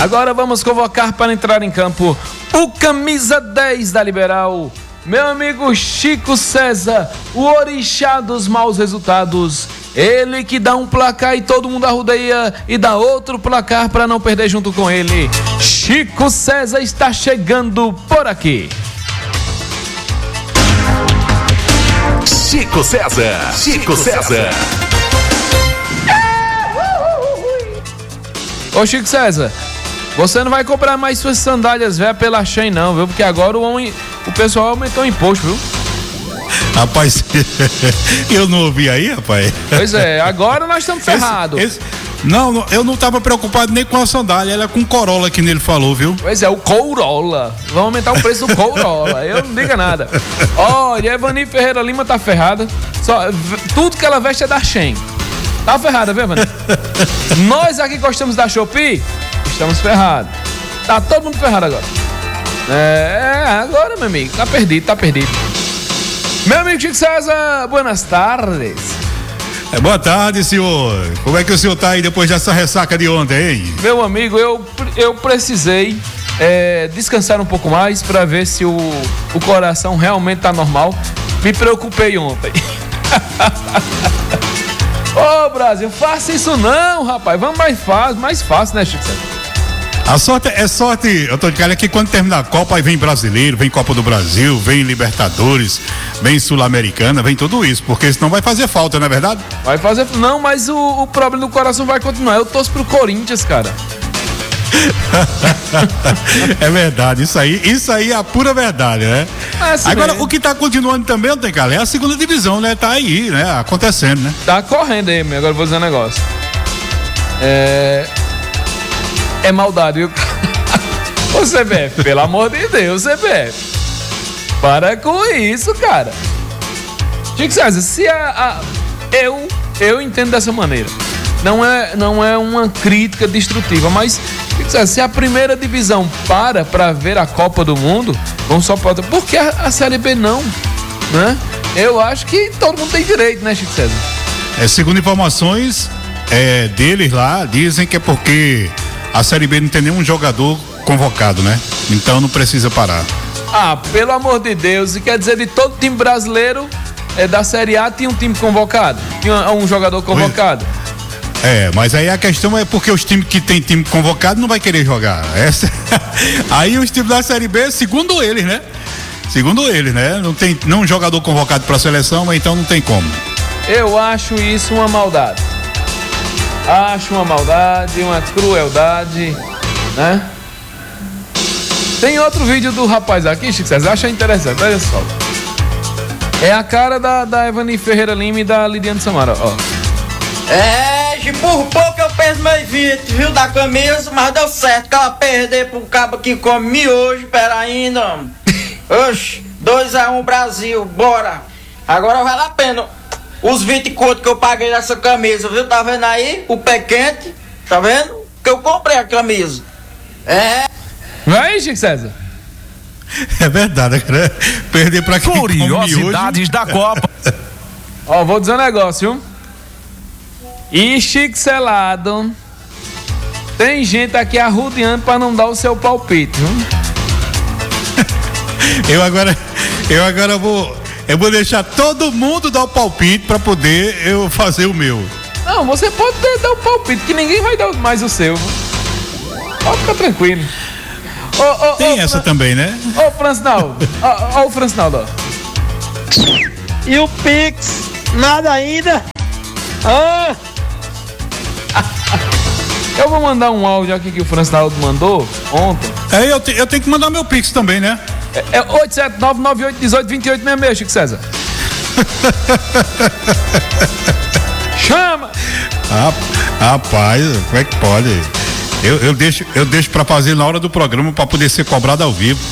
Agora vamos convocar para entrar em campo o camisa 10 da Liberal, meu amigo Chico César, o orixá dos maus resultados. Ele que dá um placar e todo mundo arrudeia e dá outro placar para não perder junto com ele. Chico César está chegando por aqui. Chico César. Chico César. Ô Chico César, você não vai comprar mais suas sandálias velhas pela Shein não, viu? Porque agora o pessoal aumentou o imposto, viu? Rapaz, eu não ouvi aí, rapaz. Pois é, agora nós estamos ferrados. Não, eu não estava preocupado nem com a sandália, ela é com o Corolla que nele falou, viu? Pois é, o Corolla. Vamos aumentar o preço do Corolla. Eu não digo nada. Olha, a Evani Ferreira Lima tá ferrada. Tudo que ela veste é da Shein. Tá ferrada, viu, Evani? Nós aqui gostamos da Shopee, estamos ferrados. Tá todo mundo ferrado agora. Agora, meu amigo, tá perdido. Meu amigo Chico César, buenas tardes. Boa tarde, senhor. Como é que o senhor tá aí depois dessa ressaca de ontem, hein? Meu amigo, eu precisei descansar um pouco mais para ver se o coração realmente tá normal. Me preocupei ontem. Ô, Brasil, faça isso não, rapaz. Vamos mais fácil, né, Chico César? A sorte é sorte, eu tô de cara que quando terminar a Copa, aí vem Brasileiro, vem Copa do Brasil, vem Libertadores, vem Sul-Americana, vem tudo isso, porque senão vai fazer falta, não é verdade? Vai fazer, não, mas o problema do coração vai continuar. Eu torço pro Corinthians, cara. É verdade, isso aí é a pura verdade, né? Assim agora, mesmo. o que tá continuando também, não tem cara, é a segunda divisão, né? Tá aí, né? Acontecendo, né? Tá correndo aí, agora eu vou dizer um negócio. É maldade, viu? Ô CBF, pelo amor de Deus, CBF. Para com isso, cara. Chico César, se eu entendo dessa maneira. Não é uma crítica destrutiva, mas Chico César, se a primeira divisão para ver a Copa do Mundo, vamos só para por que a Série B não, né? Eu acho que todo mundo tem direito, né, Chico César? Segundo informações deles lá, dizem que é porque a Série B não tem nenhum jogador convocado, né? Então não precisa parar. Ah, pelo amor de Deus, e quer dizer, de todo time brasileiro da Série A tinha um time convocado, tinha um jogador convocado. Mas aí a questão é porque os times que tem time convocado não vai querer jogar. Aí os times da Série B, segundo eles, né? Não tem um jogador convocado para a seleção, mas então não tem como. Eu acho isso uma maldade. Acho uma maldade, uma crueldade, né? Tem outro vídeo do rapaz aqui, Chico César, acha interessante, olha só. É a cara da Evani Ferreira Lima e da Lidiane Samara, ó. Por pouco eu perdi meus 20, viu, da camisa, mas deu certo que ela perder pro cabo que come miojo, pera ainda. Oxe, 2-1 Brasil, bora. Agora vale a pena os 20 conto que eu paguei nessa camisa, viu, tá vendo aí? O pé quente, tá vendo? Que eu comprei a camisa. Vai, Chico César. É verdade, cara. Perder pra quem Curiosidades da Copa. Ó, vou dizer um negócio, viu? E Chico Celado, tem gente aqui arrudeando pra não dar o seu palpite, viu? Eu agora vou deixar todo mundo dar o palpite pra poder eu fazer o meu. Não, você pode dar o palpite, que ninguém vai dar mais o seu. Pode ficar tranquilo. Tem essa também, né? Ô, Francinaldo. Ó, o Francinaldo, ó. E o Pix? Nada ainda? Eu vou mandar um áudio aqui que o Francinaldo mandou ontem. Eu tenho que mandar meu Pix também, né? É 87998182866, Chico César. Chama! Rapaz, como é que pode? Eu deixo pra fazer na hora do programa pra poder ser cobrado ao vivo.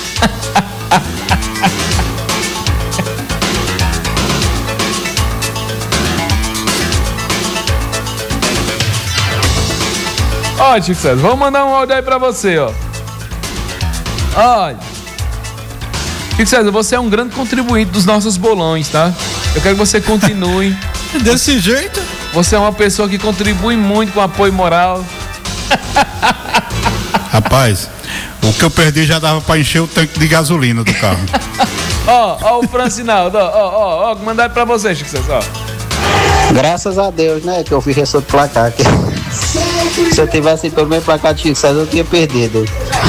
Ó, Chico César, vamos mandar um áudio aí pra você, ó. Olha, Chico César, você é um grande contribuinte dos nossos bolões, tá? Eu quero que você continue. Desse jeito? Você é uma pessoa que contribui muito com apoio moral. Rapaz, o que eu perdi já dava pra encher o tanque de gasolina do carro. Ó o Francinaldo, ó, mandaram pra você, Chico César, ó. Graças a Deus, né, que eu fiz esse outro placar aqui. Se eu tivesse pelo menos placar de Chico César, eu tinha perdido.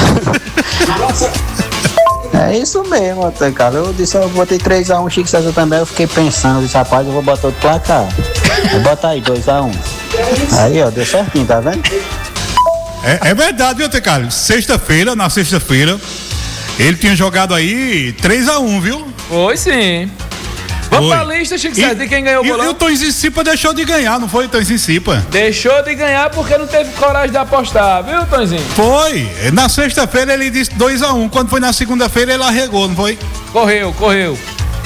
É isso mesmo, até, cara. Eu disse, eu botei 3-1 Chico César também. Eu fiquei pensando, disse, rapaz, eu vou botar outro placar. Vou botar aí 2-1. Aí, ó, deu certinho, tá vendo? É verdade, viu, Tecário? Na sexta-feira, ele tinha jogado aí 3-1, viu? Foi sim. Vamos pra lista, Chico César, de quem ganhou o bolão. E o Tonzinho Cipa deixou de ganhar, não foi o Tonzinho Cipa? Deixou de ganhar porque não teve coragem de apostar, viu, Tonzinho? Foi. Na sexta-feira ele disse 2-1. Quando foi na segunda-feira ele arregou, não foi? Correu.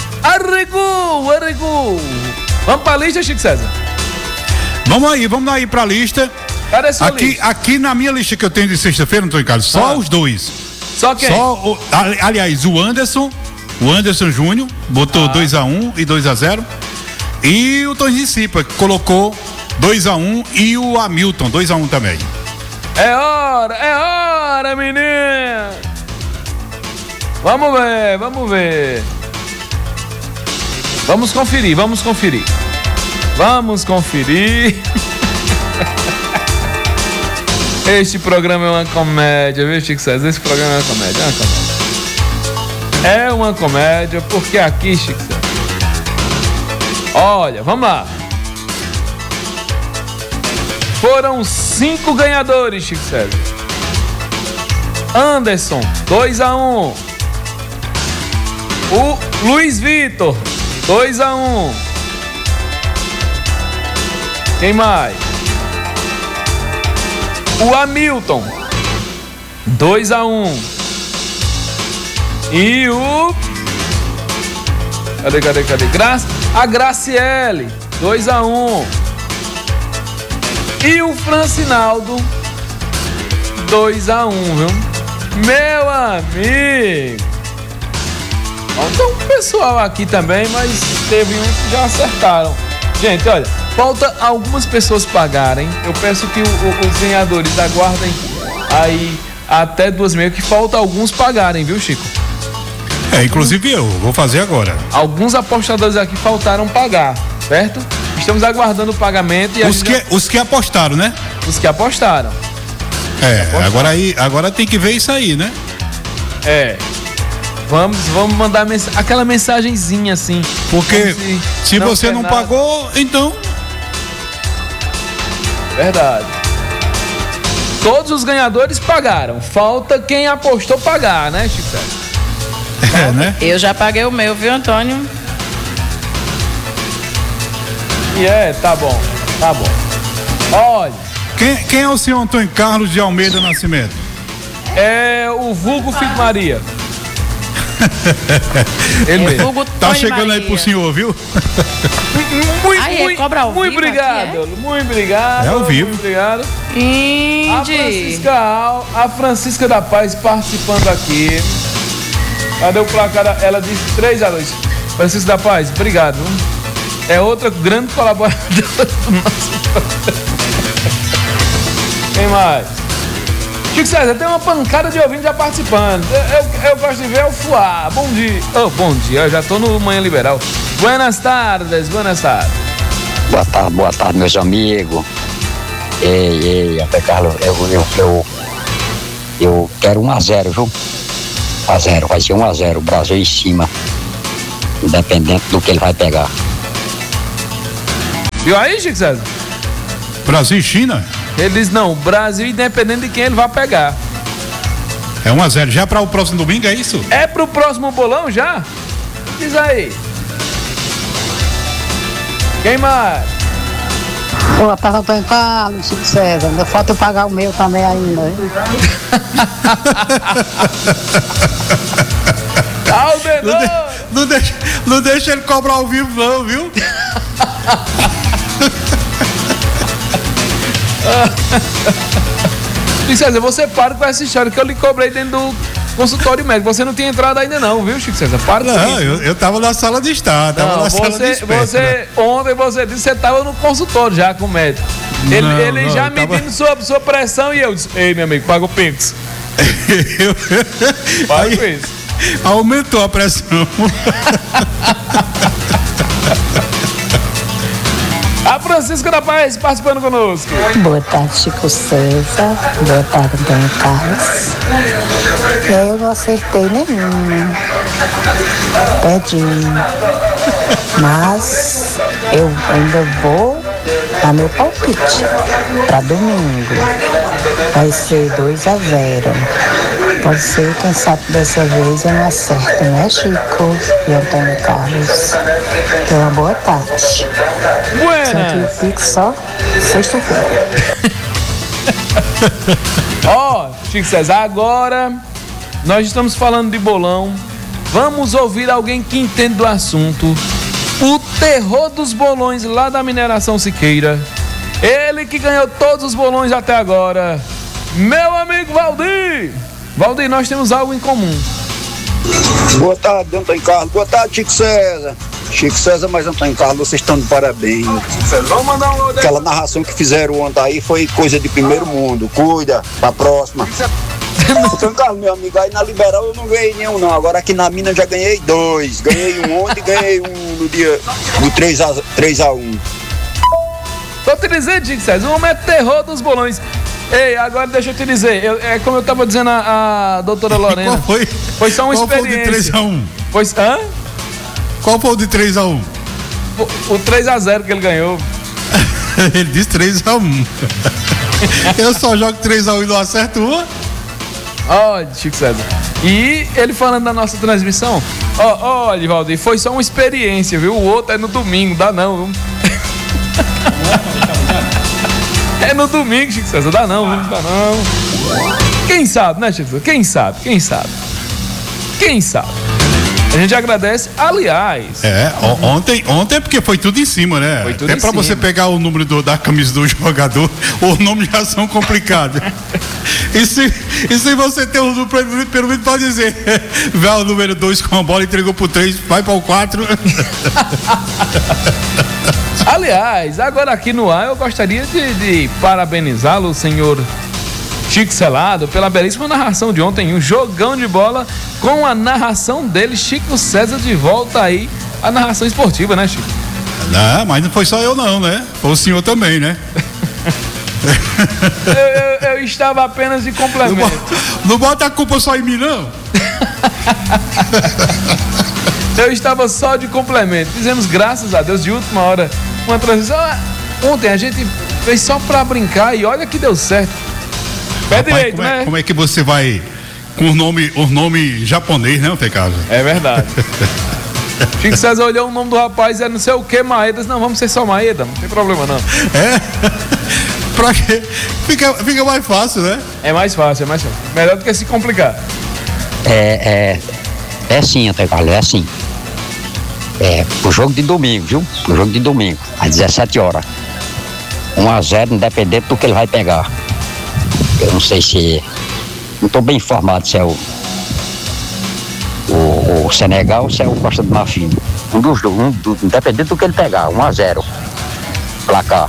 Arregou. Vamos pra lista, Chico César? Vamos aí pra lista. Cadê sua lista? Aqui na minha lista que eu tenho de sexta-feira, não tô em casa, só os dois. Só quem? Aliás, o Anderson Júnior botou 2-1 e 2-0. E o Tonzinho Cipa que colocou 2-1 e o Hamilton 2-1 também. É hora, menino! Vamos ver. Vamos conferir. Este programa é uma comédia, viu, Chico César? Esse programa é uma comédia. É uma comédia, porque aqui, Chico César. Olha, vamos lá. Foram 5 ganhadores, Chico César. Anderson, 2-1. O Luiz Vitor, 2-1. Quem mais? O Hamilton, 2-1. E o... Cadê? A Graciele, 2-1. E o Francinaldo, 2-1, viu? Meu amigo. Falta um pessoal aqui também, mas teve uns que já acertaram. Gente, olha, falta algumas pessoas pagarem. Eu peço que os ganhadores aguardem aí até 2h30, que falta alguns pagarem, viu, Chico? Inclusive eu vou fazer agora. Alguns apostadores aqui faltaram pagar, certo? Estamos aguardando o pagamento e os que apostaram, né? Os que apostaram. Agora tem que ver isso aí, né? Vamos mandar aquela mensagenzinha assim. Porque se você não pagou, então... Verdade. Todos os ganhadores pagaram. Falta quem apostou pagar, né, Chico? Né? Eu já paguei o meu, viu, Antônio? Tá bom. Olha. Quem é o senhor Antônio Carlos de Almeida Nascimento? É o vulgo Filho Maria. Ele mesmo. Tá chegando Maria. Aí pro senhor, viu? Muito obrigado. Muito obrigado. É ao vivo. Muito obrigado. A Francisca da Paz participando aqui. Cadê o placar? Ela disse 3-2. Francisca da Paz, obrigado. É outra grande colaboradora do nosso. Quem mais? Chico César, tem uma pancada de ouvintes já participando. Eu gosto de ver o Fuá. Bom dia. Bom dia, eu já tô no Manhã Liberal. Buenas tardes. Boa tarde, meus amigos. Ei, até Carlos, eu quero 1-0, viu? 1-0, vai ser 1-0, o Brasil em cima. Independente do que ele vai pegar. Viu aí, Chico César? Brasil e China? Ele diz não, Brasil independente de quem ele vai pegar. É 1-0, já para o próximo domingo, é isso? É pro próximo bolão já? Diz aí. Quem mais? Boa tarde, Antônio Carlos, Chico César. Ainda falta eu pagar o meu também ainda, hein? Não deixa ele cobrar ao vivo não, viu? Chico César, você para com essa história que eu lhe cobrei dentro do consultório médico. Você não tinha entrado ainda não, viu, Chico César? Para com Não, isso. eu tava na sala de estar, Não, ontem você disse que você estava no consultório já com o médico. Ele não, já eu tava- medindo sua pressão e eu disse, ei, meu amigo, paga o Pix. Para Aí com isso. aumentou a pressão. A Francisca da Paz participando conosco. Boa tarde, Chico César. Boa tarde, Antônio Carlos. Eu não acertei nenhuma. Perdi. Mas eu ainda vou dar meu palpite para domingo. Vai ser 2-0. Pode ser, quem sabe dessa vez eu não acerto, né, Chico e Antônio Carlos? Então, uma boa tarde. Só que eu Buenas. fico só sexta-feira. Ó, Chico César, agora nós estamos falando de bolão. Vamos ouvir alguém que entende do assunto. O terror dos bolões lá da Mineração Siqueira. Ele que ganhou todos os bolões até agora. Meu amigo Valdir. Valdir, nós temos algo em comum. Boa tarde, Antônio Carlos. Boa tarde, Chico César. Chico César, mas Antônio Carlos, vocês estão de parabéns. Vamos mandar um Aquela narração que fizeram ontem aí foi coisa de primeiro mundo. Cuida, pra próxima. Antônio Carlos, meu amigo, aí na Liberal eu não ganhei nenhum não. Agora aqui na Mina eu já ganhei 2. Ganhei um ontem e ganhei um no dia do 3-1. Tô te dizendo, Chico César, o homem é terror dos bolões. Ei, agora deixa eu te dizer, é como eu tava dizendo a doutora Lorena. Qual foi? Foi só uma Qual experiência. Foi o de 3-1? Foi, hã? Qual foi o de 3-1? O 3-0 que ele ganhou. Ele disse 3-1. Eu só jogo 3-1 e não acerto uma. Ó, Chico César. E ele falando da nossa transmissão, olha, Valdir, foi só uma experiência, viu? O outro é no domingo, dá não, viu? É no domingo, Chico César, dá não, viu? Dá não. Quem sabe, né, Chico César? Quem sabe? A gente agradece, aliás. Ontem é porque foi tudo em cima, né? Foi tudo Até em pra cima. você pegar o número da camisa do jogador, os nomes já são complicados. E se você tem o número, pelo menos pode dizer, vai o número 2 com a bola, entregou pro 3, vai para o 4. Aliás, agora aqui no ar eu gostaria de parabenizá-lo, senhor Chico Celado, pela belíssima narração de ontem, um jogão de bola com a narração dele, Chico César, de volta aí, a narração esportiva, né, Chico? Não, mas não foi só eu não, né? Foi o senhor também, né? Eu estava apenas de complemento. Não bota a culpa só em mim, não. Eu estava só de complemento. Fizemos, graças a Deus, de última hora, uma transmissão. Ontem a gente fez só pra brincar e olha que deu certo. Pé Rapaz, direito, né? Como é que você vai com os nomes japonês, né, Otecasa? É verdade. Chico César olhou o nome do rapaz, é não sei o que, Maeda. Disse, não, vamos ser só Maeda, não tem problema não. É? Pra quê? Fica mais fácil, né? É mais fácil. Melhor do que se complicar. É sim, Antônio Carlos, é assim. Pro jogo de domingo, viu? Pro jogo de domingo, às 17 horas. 1-0, independente do que ele vai pegar. Eu não sei se... Não estou bem informado se é o Senegal ou se é o Costa do Marfim. Um dos dois, independente do que ele pegar, 1-0. Placar.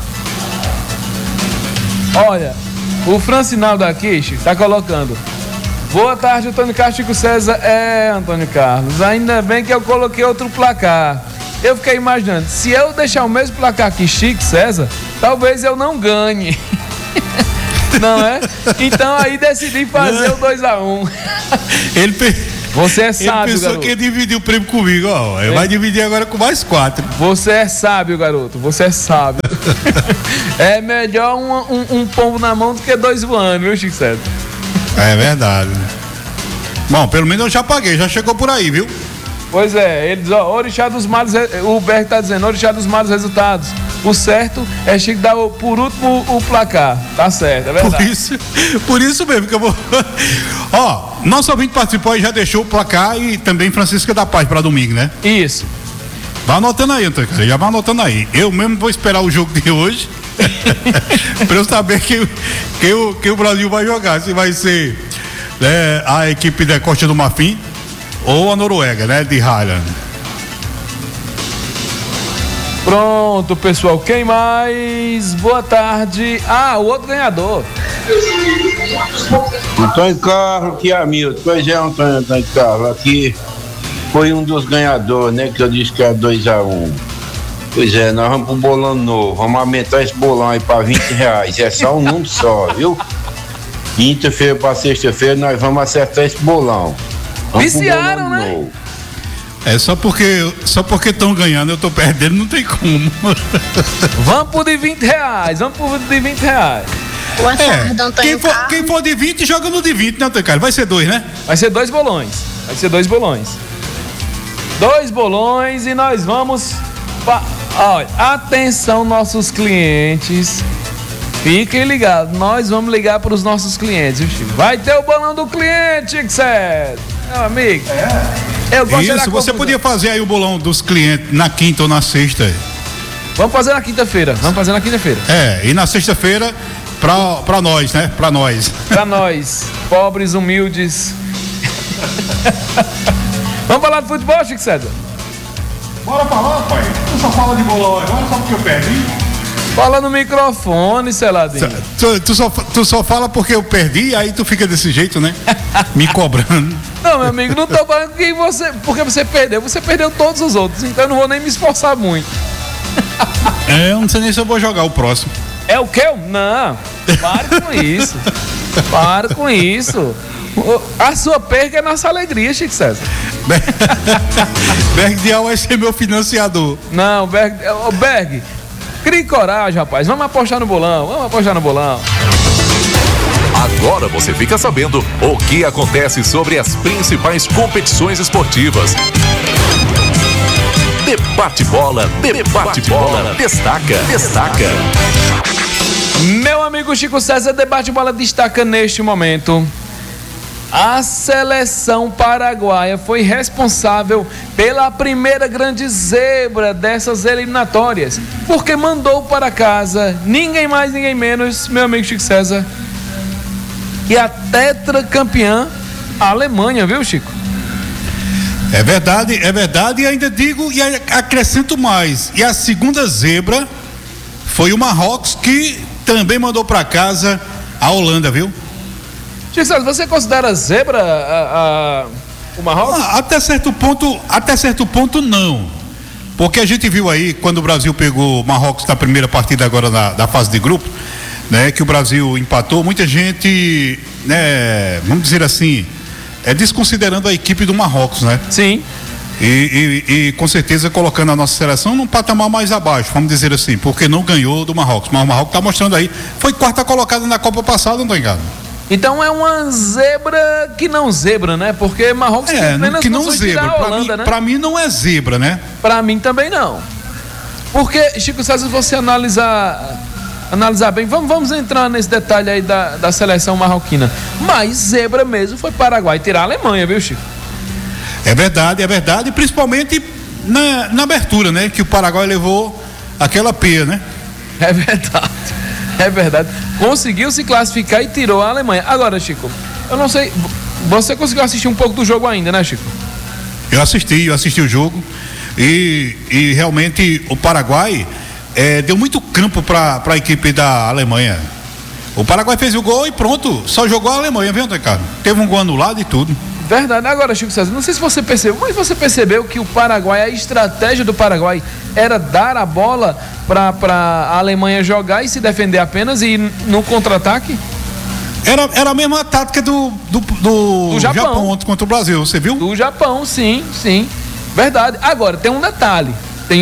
Olha, o Francinaldo aqui, Chico, tá colocando. Boa tarde, Antônio Carlos, Chico César. Antônio Carlos, ainda bem que eu coloquei outro placar. Eu fiquei imaginando, se eu deixar o mesmo placar que Chico César, talvez eu não ganhe. Não é? Então aí decidi fazer o 2-1. Você é sábio, ele pensou garoto. que ia dividir o prêmio comigo, ó. Ele vai dividir agora com mais 4. Você é sábio, garoto. Você é sábio. É melhor um pombo na mão do que 2 voando, viu, Chico César? É verdade. Bom, pelo menos eu já paguei, já chegou por aí, viu? Pois é, ele diz, ó, Orixá dos Malos, o Berg tá dizendo, Orixá dos Malos resultados. O certo é Chico dar por último o placar. Tá certo, é verdade. Por isso mesmo que eu vou. Ó, nosso ouvinte participou e já deixou o placar e também Francisca da Paz para domingo, né? Isso. Vai anotando aí, Antônio, já vai anotando aí. Eu mesmo vou esperar o jogo de hoje para eu saber que o Brasil vai jogar. Se vai ser a equipe da Costa do Marfim ou a Noruega, né? De Highland. Pronto, pessoal. Quem mais? Boa tarde. O outro ganhador. Antônio Carlos, que é Hamilton. Pois é, Antônio Carlos. Aqui foi um dos ganhadores, né? Que eu disse que era 2-1. Pois é, nós vamos pro bolão novo. Vamos aumentar esse bolão aí pra R$20. É só um número só, viu? Quinta-feira pra sexta-feira nós vamos acertar esse bolão. Viciaram, né? Novo. Só porque estão ganhando, eu tô perdendo, não tem como. Vamos pro de R$20. Vamos pro de R$20. Boa tarde, Antônio Carlos. Quem for de 20, joga no de 20, né, Antônio Carlos? Vai ser 2, né? Vai ser 2 bolões. 2 bolões e nós vamos... Olha, atenção, nossos clientes. Fiquem ligados, nós vamos ligar para os nossos clientes, viu, Chico? Vai ter o bolão do cliente, Xé. Meu amigo. Eu gosto Isso, você podia fazer aí o bolão dos clientes na quinta ou na sexta. Vamos fazer na quinta-feira. E na sexta-feira, pra nós, né? Pra nós, pobres, humildes. Vamos falar de futebol, Chico César? Bora falar, pai. Tu só fala de bolão agora só porque eu perdi? Fala no microfone, Celadinho. Tu só fala porque eu perdi, aí tu fica desse jeito, né? Me cobrando. Não, meu amigo, não tô falando que porque você perdeu todos os outros, então eu não vou nem me esforçar muito. Eu não sei nem se eu vou jogar o próximo. É o quê? Não, pare com isso. A sua perca é nossa alegria, Chico César. Berg Dial vai ser meu financiador. Não, Berg, crie coragem, rapaz. Vamos apostar no bolão. Agora você fica sabendo o que acontece sobre as principais competições esportivas. Debate Bola, destaca. Meu amigo Chico César, Debate Bola destaca neste momento. A seleção paraguaia foi responsável pela primeira grande zebra dessas eliminatórias, porque mandou para casa ninguém mais, ninguém menos, meu amigo Chico César, que a tetracampeã Alemanha, viu, Chico? É verdade, e ainda digo e acrescento mais. E a segunda zebra foi o Marrocos, que também mandou para casa a Holanda, viu? Chico César, você considera zebra o Marrocos? Até certo ponto não. Porque a gente viu aí, quando o Brasil pegou o Marrocos na primeira partida agora da fase de grupo, né, que o Brasil empatou, muita gente, né, vamos dizer assim, desconsiderando a equipe do Marrocos, né? Sim. E com certeza colocando a nossa seleção num patamar mais abaixo, vamos dizer assim, porque não ganhou do Marrocos. Mas o Marrocos está mostrando aí, foi quarta colocada na Copa passada, não estou engano. Então é uma zebra que não zebra, né? Porque Marrocos que não zebra. Pra mim não é zebra, né? Pra mim também não. Porque, Chico César, se você analisar bem, vamos entrar nesse detalhe aí da seleção marroquina. Mas zebra mesmo foi Paraguai tirar a Alemanha, viu, Chico? É verdade, principalmente na abertura, né? Que o Paraguai levou aquela peia, né? É verdade. Conseguiu se classificar e tirou a Alemanha. Agora, Chico, eu não sei, você conseguiu assistir um pouco do jogo ainda, né, Chico? Eu assisti o jogo e realmente o Paraguai deu muito campo para a equipe da Alemanha. O Paraguai fez o gol e pronto, só jogou a Alemanha, viu, Ricardo? Teve um gol anulado e tudo. Verdade. Agora, Chico César, não sei se você percebeu, mas você percebeu que o Paraguai, a estratégia do Paraguai era dar a bola para a Alemanha jogar e se defender apenas e no contra-ataque? Era a mesma tática do Japão ontem contra o Brasil, você viu? Do Japão, sim. Verdade. Agora, tem um detalhe.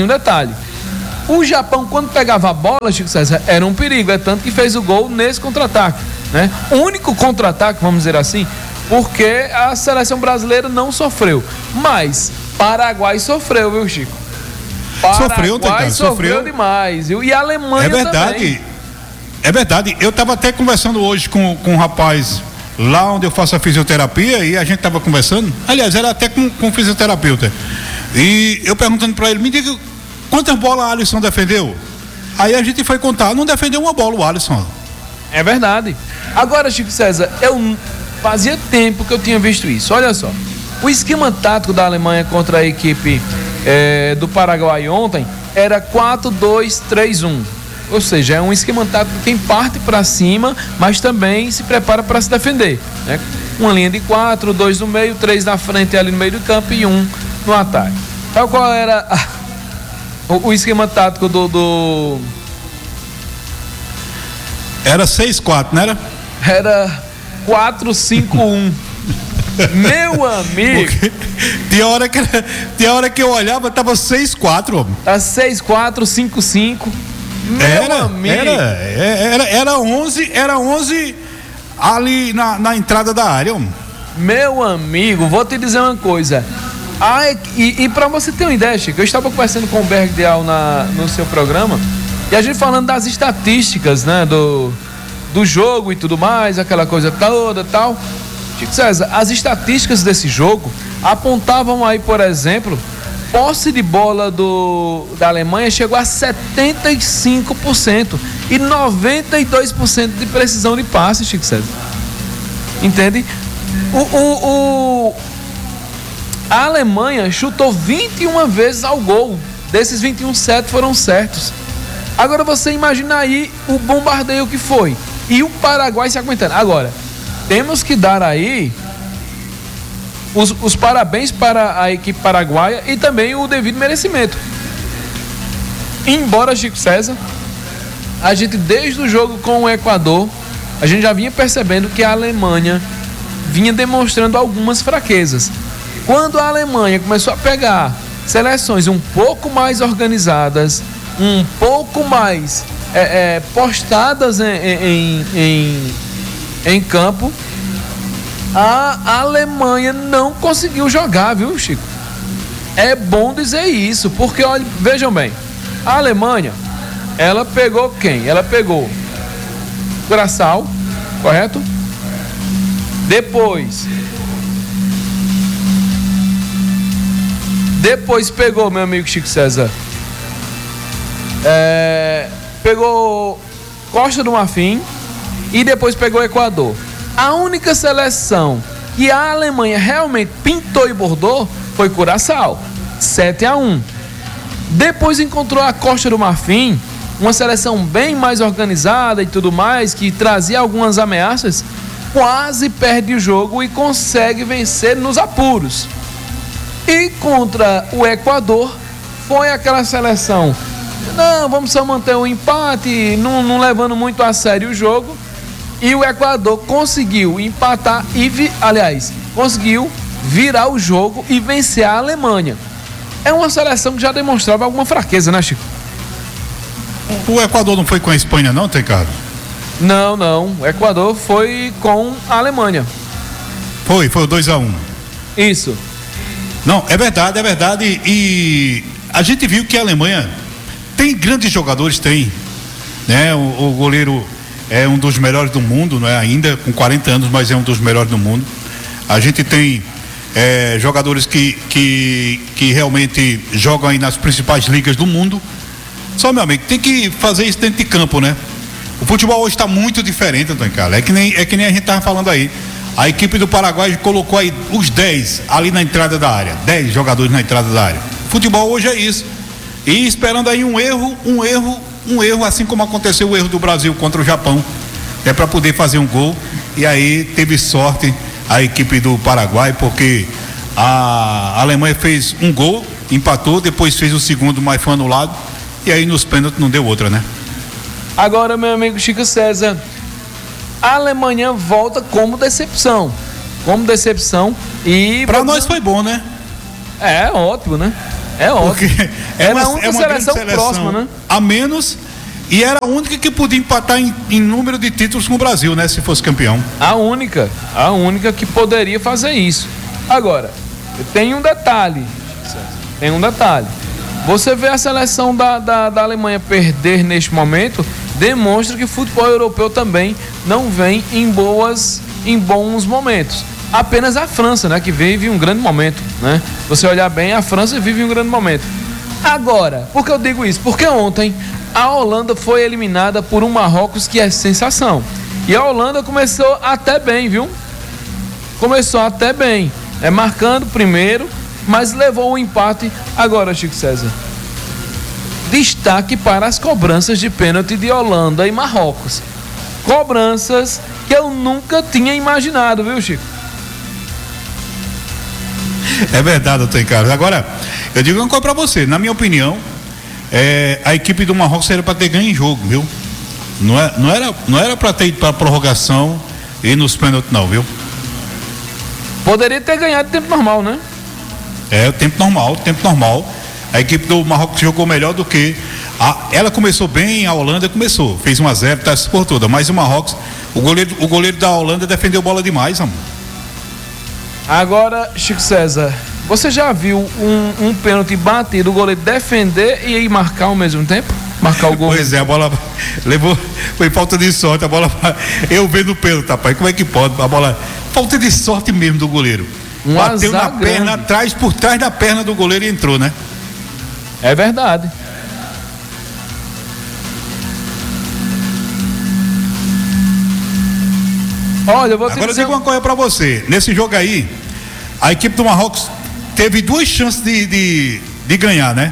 O Japão, quando pegava a bola, Chico César, era um perigo, tanto que fez o gol nesse contra-ataque, né? O único contra-ataque, vamos dizer assim, porque a seleção brasileira não sofreu, mas Paraguai sofreu, viu, Chico? Paraguai sofreu demais, viu? E a Alemanha também. É verdade. Eu estava até conversando hoje com um rapaz lá onde eu faço a fisioterapia e a gente estava conversando. Aliás, era até com um fisioterapeuta. E eu perguntando para ele, me diga quantas bolas o Alisson defendeu? Aí a gente foi contar, não defendeu uma bola o Alisson. É verdade. Agora, Chico César, Fazia tempo que eu tinha visto isso. Olha só, o esquema tático da Alemanha contra a equipe do Paraguai ontem era 4-2-3-1. Ou seja, é um esquema tático que parte para cima, mas também se prepara para se defender, né? Uma linha de 4, 2 no meio, 3 na frente ali no meio do campo e 1 no ataque. Então qual era o esquema tático do... Era 6-4, não era? Era 4-5-1. Meu amigo. Tinha hora que eu olhava, tava 6-4, homem. Tá 6-4, 5-5. Meu amigo. Era 11 ali na entrada da área, homem. Meu amigo, vou te dizer uma coisa. E pra você ter uma ideia, Chico, eu estava conversando com o Bergdeal no seu programa, e a gente falando das estatísticas, né, do jogo e tudo mais, aquela coisa toda, tal. Chico César, as estatísticas desse jogo apontavam aí, por exemplo, posse de bola da Alemanha chegou a 75% e 92% de precisão de passe, Chico César. Entende? A Alemanha chutou 21 vezes ao gol. Desses 21, 7 foram certos. Agora você imagina aí o bombardeio que foi. E o Paraguai se aguentando. Agora, temos que dar aí os parabéns para a equipe paraguaia e também o devido merecimento. Embora, Chico César, a gente desde o jogo com o Equador, a gente já vinha percebendo que a Alemanha vinha demonstrando algumas fraquezas. Quando a Alemanha começou a pegar seleções um pouco mais organizadas, um pouco mais postadas em campo, a Alemanha não conseguiu jogar, viu, Chico? É bom dizer isso, porque olha, vejam bem, a Alemanha, ela pegou quem? Ela pegou Curaçao, correto? Depois pegou, meu amigo Chico César, pegou Costa do Marfim e depois pegou o Equador. A única seleção que a Alemanha realmente pintou e bordou foi Curaçao, 7-1. Depois encontrou a Costa do Marfim, uma seleção bem mais organizada e tudo mais, que trazia algumas ameaças, quase perde o jogo e consegue vencer nos apuros. E contra o Equador, foi aquela seleção, não, vamos só manter o empate, não levando muito a sério o jogo. E o Equador conseguiu empatar conseguiu virar o jogo e vencer a Alemanha. É uma seleção que já demonstrava alguma fraqueza, né, Chico? O Equador não foi com a Espanha, não, Ricardo? Não. O Equador foi com a Alemanha. Foi o 2-1. Isso. Não, é verdade. E a gente viu que a Alemanha tem grandes jogadores, né? O goleiro é um dos melhores do mundo, não é ainda com 40 anos, mas é um dos melhores do mundo. A gente tem jogadores que realmente jogam aí nas principais ligas do mundo. Só, meu amigo, tem que fazer isso dentro de campo, né? O futebol hoje está muito diferente, Antônio Carlos. É que nem a gente estava falando aí. A equipe do Paraguai colocou aí os 10 ali na entrada da área. 10 jogadores na entrada da área. Futebol hoje é isso. E esperando aí um erro, assim como aconteceu o erro do Brasil contra o Japão, para poder fazer um gol. E aí teve sorte a equipe do Paraguai, porque a Alemanha fez um gol, empatou, depois fez o segundo, mas foi anulado. E aí nos pênaltis não deu outra, né? Agora, meu amigo Chico César, a Alemanha volta como decepção. E para nós foi bom, né? É ótimo, né? É ótimo. Porque é uma seleção próxima, né? A menos, e era a única que podia empatar em número de títulos com o Brasil, né? Se fosse campeão. A única que poderia fazer isso. Agora, tem um detalhe. Você vê a seleção da Alemanha perder neste momento, demonstra que o futebol europeu também não vem em bons momentos. Apenas a França, né, que vive um grande momento, né? Você olhar bem, a França vive um grande momento. Agora, por que eu digo isso? Porque ontem a Holanda foi eliminada por um Marrocos que é sensação. E a Holanda começou até bem, viu? começou até bem, marcando primeiro, mas levou o empate. Agora, Chico César, destaque para as cobranças de pênalti de Holanda e Marrocos. Cobranças que eu nunca tinha imaginado, viu, Chico? É verdade, Antônio Carlos. Agora, eu digo uma coisa pra você, na minha opinião, a equipe do Marrocos era pra ter ganho em jogo, viu? Não era pra ter ido pra prorrogação e nos pênaltis não, viu? Poderia ter ganhado em tempo normal, né? O tempo normal. A equipe do Marrocos jogou melhor do que ela começou bem, a Holanda fez 1-0, tá por toda, mas o Marrocos, o goleiro da Holanda defendeu bola demais, amor. Agora, Chico César, você já viu um pênalti batido, o goleiro defender e aí marcar ao mesmo tempo? Marcar o gol? Pois é, a bola levou, foi falta de sorte, a bola, eu vendo o pênalti, rapaz, como é que pode? A bola, falta de sorte mesmo do goleiro. Bateu na perna atrás, por trás da perna do goleiro e entrou, né? É verdade. Olha, eu vou Agora eu digo uma coisa pra você. Nesse jogo aí, a equipe do Marrocos teve 2 chances de ganhar, né?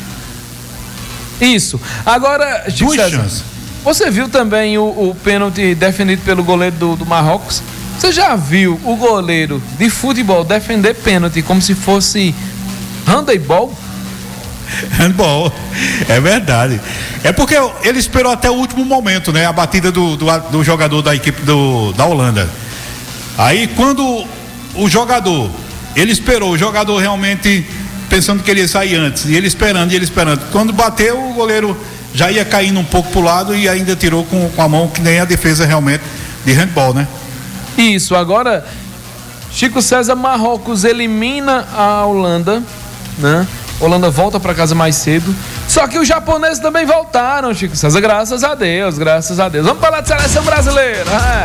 Isso. Agora, Chico César, você viu também o pênalti defendido pelo goleiro do Marrocos? Você já viu o goleiro de futebol defender pênalti como se fosse handebol? Handball, é verdade. É porque ele esperou até o último momento, né? A batida do jogador da equipe da Holanda. Aí quando o jogador, ele esperou, o jogador realmente pensando que ele ia sair antes, e ele esperando. Quando bateu, o goleiro já ia caindo um pouco pro lado e ainda tirou com a mão, que nem a defesa realmente de handball, né? Isso, agora Chico César, Marrocos elimina a Holanda, né? Holanda volta para casa mais cedo. Só que os japoneses também voltaram, Chico César, graças a Deus. Vamos falar de seleção brasileira.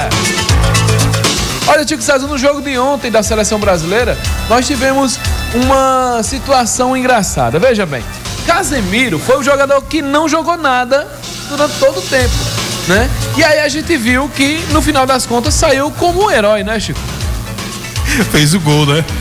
Olha, Chico César, no jogo de ontem da seleção brasileira, nós tivemos uma situação engraçada. Veja bem, Casemiro foi o jogador que não jogou nada durante todo o tempo, né? E aí a gente viu que no final das contas saiu como um herói, né, Chico? Fez o gol, né?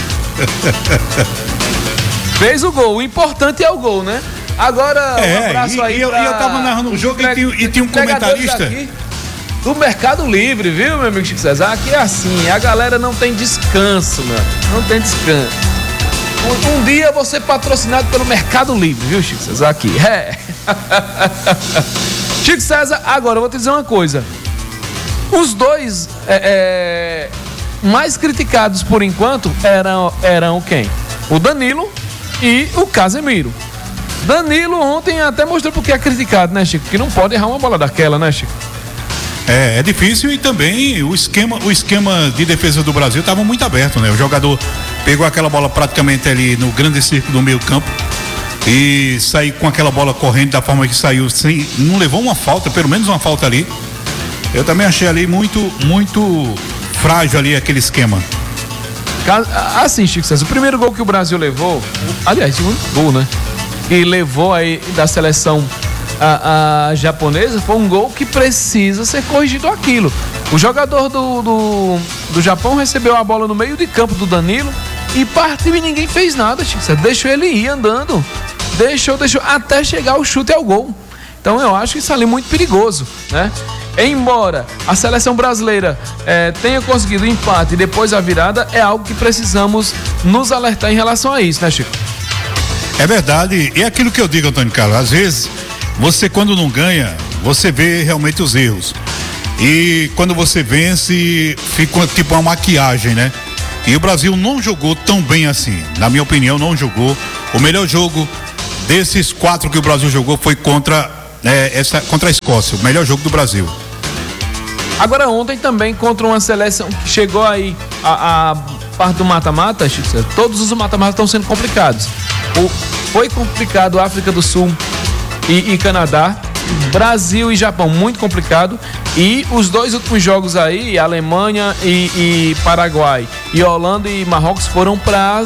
Fez o gol, o importante é o gol, né? Agora, um abraço aí eu tava narrando o jogo e tinha um comentarista do Mercado Livre, viu, meu amigo Chico César? Aqui é assim, a galera não tem descanso, meu. Não tem descanso. Um dia eu vou ser patrocinado pelo Mercado Livre, viu, Chico César? Aqui, Chico César, agora eu vou te dizer uma coisa. Os dois mais criticados por enquanto eram quem? O Danilo e o Casemiro. Danilo ontem até mostrou porque é criticado, né, Chico? Que não pode errar uma bola daquela, né, Chico? É difícil, e também o esquema de defesa do Brasil estava muito aberto, né? O jogador pegou aquela bola praticamente ali no grande círculo do meio campo e saiu com aquela bola correndo da forma que saiu, não levou uma falta, pelo menos uma falta ali. Eu também achei ali muito frágil ali aquele esquema. Assim, Chico César, o primeiro gol que o Brasil levou, aliás, o segundo gol, né? Que levou aí da seleção a japonesa, foi um gol que precisa ser corrigido aquilo. O jogador do Japão recebeu a bola no meio de campo do Danilo e partiu e ninguém fez nada, Chico César. Deixou ele ir andando. Deixou até chegar o chute ao gol. Então eu acho isso ali muito perigoso, né? Embora a seleção brasileira tenha conseguido o empate e depois a virada, é algo que precisamos nos alertar em relação a isso, né, Chico? É verdade, é aquilo que eu digo, Antônio Carlos, às vezes você, quando não ganha, você vê realmente os erros, e quando você vence, fica tipo uma maquiagem, né? E o Brasil não jogou tão bem assim, na minha opinião, não jogou. O melhor jogo desses 4 que o Brasil jogou foi contra a Escócia, o melhor jogo do Brasil. Agora ontem também contra uma seleção que chegou aí a parte do mata-mata, todos os mata-matas estão sendo complicados. Foi complicado África do Sul e Canadá, Brasil e Japão, muito complicado. E os 2 últimos jogos aí, Alemanha e Paraguai, e Holanda e Marrocos, foram para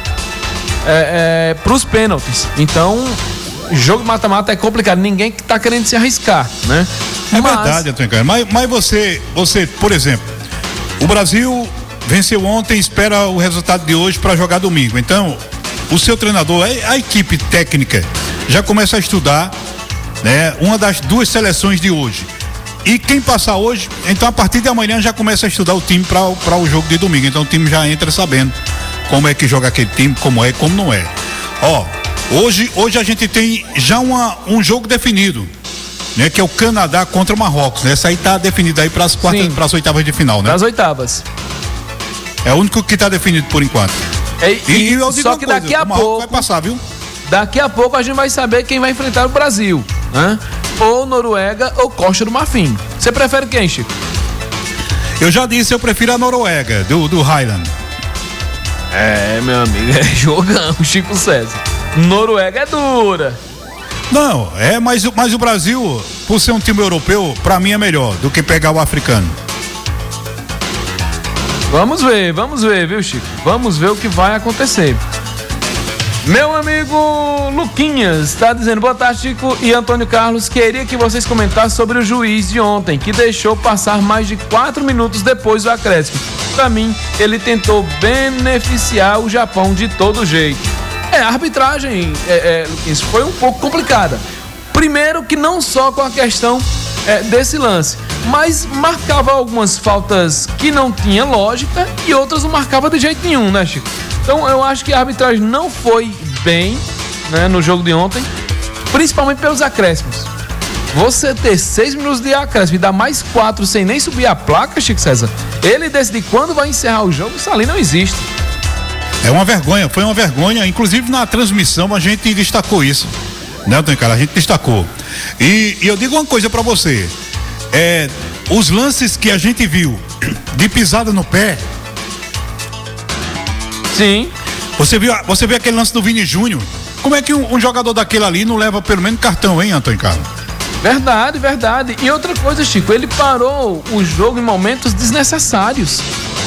os pênaltis. Então, jogo mata-mata é complicado, ninguém tá querendo se arriscar, né? É verdade, Antônio Carlos. Mas você, por exemplo, o Brasil venceu ontem, espera o resultado de hoje para jogar domingo. Então, o seu treinador, a equipe técnica já começa a estudar, né, uma das duas seleções de hoje. E quem passar hoje, então a partir de amanhã já começa a estudar o time para o jogo de domingo. Então o time já entra sabendo como é que joga aquele time, como é, como não é. Ó, hoje a gente tem já um jogo definido, né, que é o Canadá contra o Marrocos, né? Essa aí tá definida aí para as oitavas de final, né? Para as oitavas. É o único que tá definido por enquanto. E eu digo só que daqui a pouco vai passar, viu? Daqui a pouco a gente vai saber quem vai enfrentar o Brasil, né? Ou Noruega ou Costa do Marfim. Você prefere quem, Chico? Eu já disse, eu prefiro a Noruega, do Highland. É, meu amigo, é jogão, Chico César. Noruega é dura. Não, mas o Brasil, por ser um time europeu, pra mim é melhor do que pegar o africano. Vamos ver, viu, Chico? Vamos ver o que vai acontecer. Meu amigo Luquinhas está dizendo: boa tarde, Chico e Antônio Carlos. Queria que vocês comentassem sobre o juiz de ontem, que deixou passar mais de 4 minutos depois do acréscimo. Para mim, ele tentou beneficiar o Japão de todo jeito. A arbitragem, Luquinhas, foi um pouco complicada. Primeiro que não só com a questão desse lance, mas marcava algumas faltas que não tinha lógica e outras não marcava de jeito nenhum, né, Chico? Então eu acho que a arbitragem não foi bem, né, no jogo de ontem, principalmente pelos acréscimos. Você ter 6 minutos de acréscimo e dar mais 4 sem nem subir a placa, Chico César, ele decidir quando vai encerrar o jogo, isso ali não existe. É uma vergonha, foi uma vergonha. Inclusive na transmissão a gente destacou isso, né, Antônio Carlos? A gente destacou. E eu digo uma coisa pra você: os lances que a gente viu de pisada no pé. Sim. Você viu aquele lance do Vini Júnior? Como é que um jogador daquele ali não leva pelo menos cartão, hein, Antônio Carlos? Verdade. E outra coisa, Chico, ele parou o jogo em momentos desnecessários.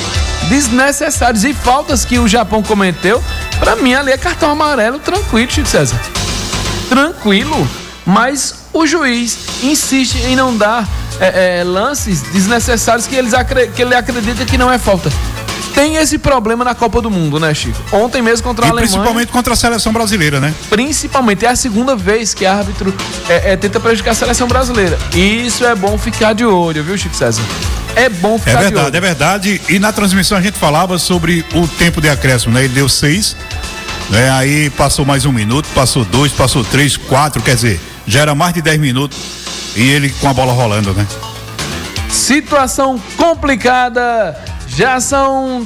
E faltas que o Japão cometeu, pra mim ali é cartão amarelo tranquilo, Chico César. Tranquilo. Mas o juiz insiste em não dar lances desnecessários que ele acredita que não é falta. Tem esse problema na Copa do Mundo, né, Chico? Ontem mesmo contra a Alemanha. Principalmente contra a seleção brasileira, né? Principalmente. É a segunda vez que a árbitro tenta prejudicar a seleção brasileira. E isso é bom ficar de olho, viu, Chico César? É bom ficar de olho. É verdade. E na transmissão a gente falava sobre o tempo de acréscimo, né? Ele deu 6, né? Aí passou mais 1 minuto, passou 2, passou 3, 4, quer dizer, já era mais de 10 minutos e ele com a bola rolando, né? Situação complicada. Já são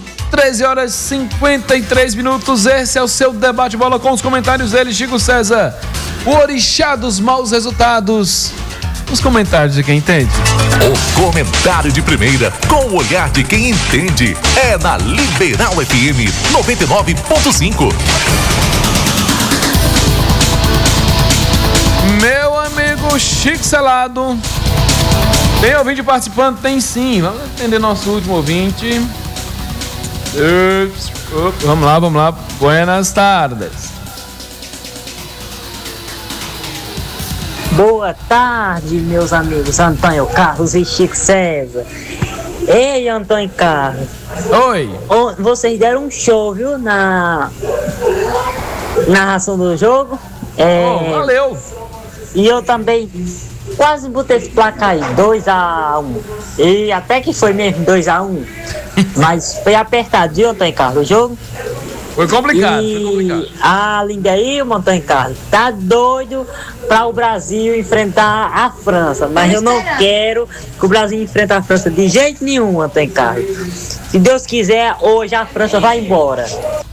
13h53. Esse é o seu debate bola com os comentários dele, Chico César. O orixá dos maus resultados. Os comentários de quem entende. O comentário de primeira, com o olhar de quem entende, é na Liberal FM 99.5. Meu amigo Chico Celado. Tem ouvinte participando? Tem sim. Vamos atender nosso último ouvinte. Vamos lá. Buenas tardes. Boa tarde, meus amigos Antônio Carlos e Chico César. Ei, Antônio Carlos. Oi. Vocês deram um show, viu, na narração do jogo. Valeu. E eu também quase botei esse placar aí, 2-1. E até que foi mesmo 2-1. Mas foi apertadinho, Antônio Carlos, o jogo. Foi complicado. Além daí, Antônio Carlos, tá doido para o Brasil enfrentar a França. Mas eu não quero que o Brasil enfrente a França de jeito nenhum, Antônio Carlos. Se Deus quiser, hoje a França vai embora.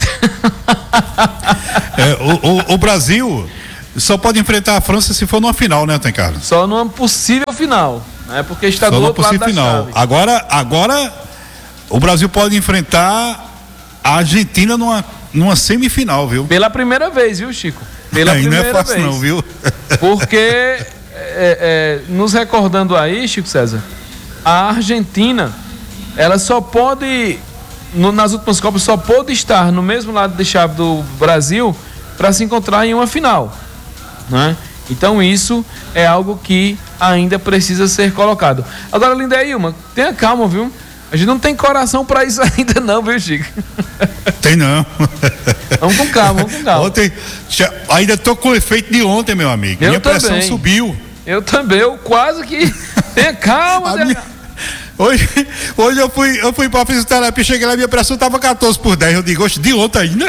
O Brasil só pode enfrentar a França se for numa final, né, Antônio Carlos? Só numa possível final, né? Porque está do outro lado da chave. Agora o Brasil pode enfrentar a Argentina numa semifinal, viu? Pela primeira vez, viu, Chico? Pela primeira não é fácil vez. Não, viu? Porque, nos recordando aí, Chico César, a Argentina, ela só pode, nas últimas Copas, só pôde estar no mesmo lado de chave do Brasil para se encontrar em uma final, né? Então isso é algo que ainda precisa ser colocado. Agora, Lindeilma, tenha calma, viu? A gente não tem coração pra isso ainda não, viu, Chico? Tem não. Vamos com calma. Ontem, ainda tô com o efeito de ontem, meu amigo. Minha pressão subiu. Eu também, eu quase que... Tenha calma, Hoje eu fui pra fisioterapia, cheguei lá, minha pressão tava 14/10. Eu digo, oxe, de ontem ainda?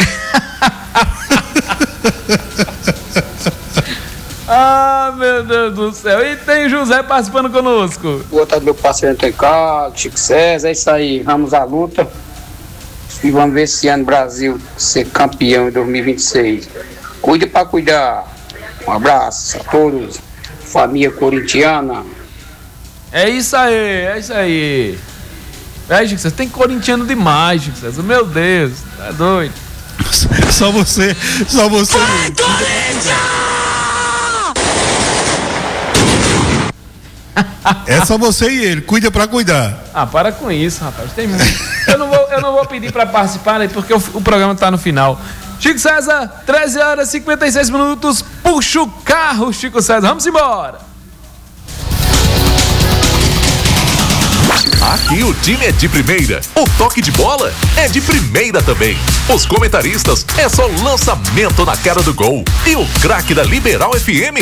Ah, meu Deus do céu. E tem José participando conosco. Boa tarde, meu parceiro Antônio Carlos, Chico César, é isso aí, vamos à luta e vamos ver esse ano o Brasil ser campeão em 2026. Cuide pra cuidar. Um abraço a todos, família corintiana. É isso aí. Chico César, tem corintiano demais, Chico César, meu Deus, tá doido. Só você. É só você e ele, cuida pra cuidar. Ah, para com isso, rapaz. Tem muito. Eu não vou pedir pra participar, né, porque o programa tá no final. Chico César, 13h56, puxa o carro, Chico César, vamos embora. Aqui o time é de primeira, o toque de bola é de primeira também. Os comentaristas é só lançamento na cara do gol. E o craque da Liberal FM,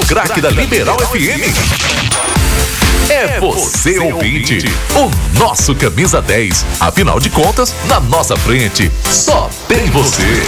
é você, ouvinte, o nosso camisa 10. Afinal de contas, na nossa frente, só tem você.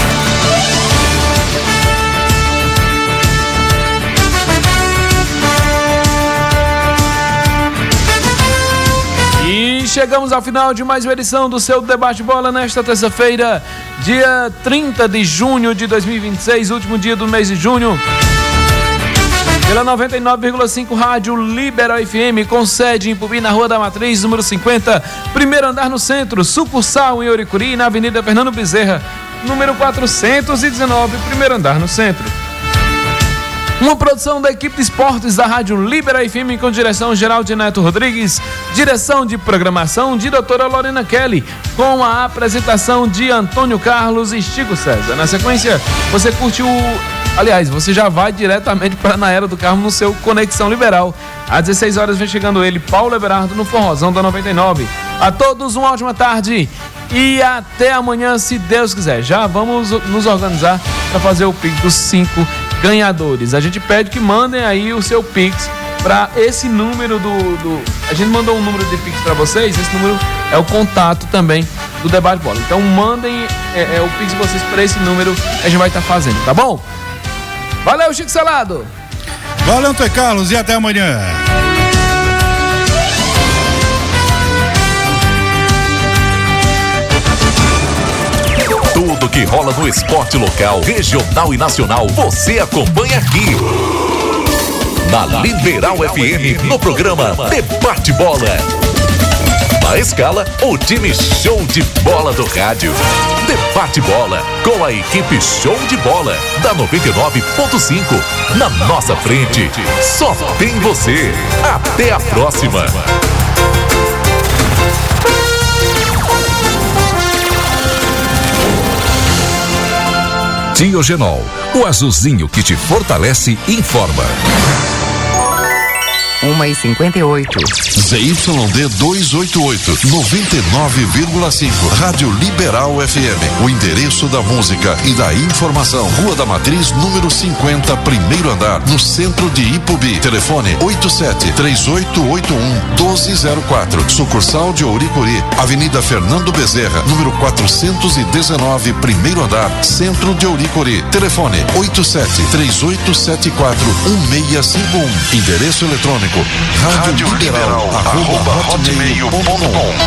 E chegamos ao final de mais uma edição do seu Debate Bola nesta terça-feira, dia 30 de junho de 2026, último dia do mês de junho. Pela 99,5 Rádio Liberal FM, com sede em Pubi, na Rua da Matriz, número 50, primeiro andar no centro, sucursal em Oricuri, na Avenida Fernando Bezerra, número 419, primeiro andar no centro. Uma produção da equipe de esportes da Rádio Liberal FM, com direção geral de Neto Rodrigues, direção de programação de doutora Lorena Kelly, com a apresentação de Antônio Carlos e Chico César. Na sequência, você curte você já vai diretamente para Naera do Carmo no seu Conexão Liberal. Às 16 horas vem chegando ele, Paulo Everardo, no Forrozão da 99. A todos uma ótima tarde e até amanhã, se Deus quiser. Já vamos nos organizar para fazer o Pix dos 5 ganhadores. A gente pede que mandem aí o seu Pix para esse número A gente mandou um número de Pix para vocês, esse número é o contato também do Debate Bola. Então mandem o Pix de vocês para esse número que a gente vai estar fazendo, tá bom? Valeu, Chico Salado. Valeu, Antônio Carlos, e até amanhã. Tudo que rola no esporte local, regional e nacional, você acompanha aqui. Na Liberal FM, no programa Debate Bola. Na escala, o time show de bola do rádio. Debate Bola, com a equipe show de bola da 99.5. Na nossa frente, só tem você. Até a próxima. Diogenol, o azulzinho que te fortalece, informa. 1h58. ZYD 288, 99,5. Rádio Liberal FM. O endereço da música e da informação. Rua da Matriz, número 50, primeiro andar, no centro de Ipubi. Telefone 87-3881-1204. Sucursal de Ouricuri. Avenida Fernando Bezerra, número 419, primeiro andar, centro de Ouricuri. Telefone 87-3874-1651. Endereço eletrônico Rádio Liberal, @hotmail.com.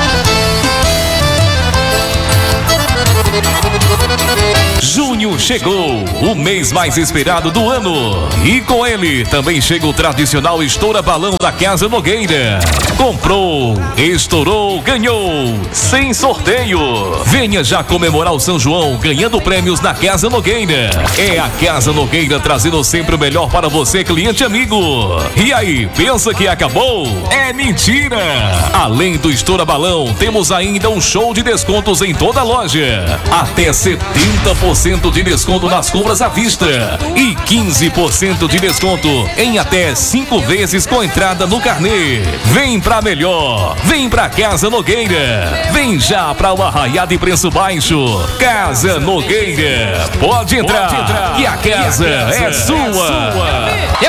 Junho chegou, o mês mais esperado do ano. E com ele também chega o tradicional Estoura Balão da Casa Nogueira. Comprou, estourou, ganhou, sem sorteio. Venha já comemorar o São João ganhando prêmios na Casa Nogueira. É a Casa Nogueira trazendo sempre o melhor para você, cliente amigo. E aí, pensa que acabou? É mentira! Além do Estoura Balão, temos ainda um show de descontos em toda a loja. Até 70% de desconto nas compras à vista e 15% de desconto em até 5 vezes com entrada no carnê. Vem pra melhor, vem pra Casa Nogueira, vem já pra o arraiado de preço baixo. Casa Nogueira, pode entrar, que a casa é sua.